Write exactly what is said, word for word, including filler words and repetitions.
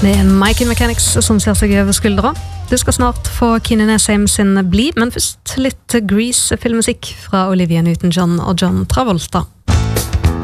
Med Michael Mechanics som ser seg over skuldra. Du skal snart få Kine Nesheim sin Bli, men først litt Grease filmmusikk fra Olivia Newton-John og John Travolta.